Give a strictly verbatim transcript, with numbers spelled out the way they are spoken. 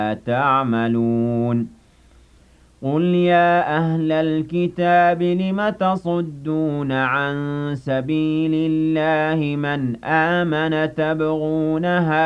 تعملون قُلْ يَا أَهْلَ الْكِتَابِ لِمَ تَصُدُّونَ عَن سَبِيلِ اللَّهِ مَنْ آمَنَ تَبْغُونَهَا